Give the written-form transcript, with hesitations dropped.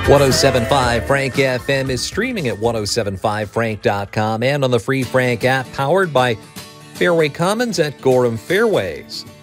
1075 Frank FM is streaming at 1075frank.com and on the free Frank app, powered by Fairway Commons at Gorham Fairways.